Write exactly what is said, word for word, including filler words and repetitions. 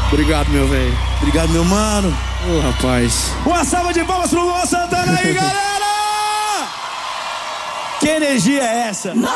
Obrigado, meu velho. Obrigado, meu mano. Ô, oh, rapaz. Uma salva de palmas pro Luan Santana aí, galera! Que energia é essa?